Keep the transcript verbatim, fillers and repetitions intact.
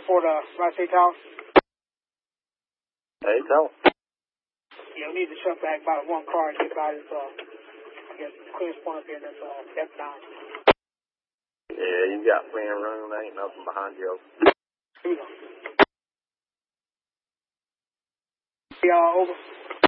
for the Rice State Tower. Hey, tell him. Yeah, we need to shut back by one car and get by this, uh, I guess, clearest point up here in this, uh, F nine. Yeah, you got plenty of room. There ain't nothing behind you. Here we go. Yeah, over.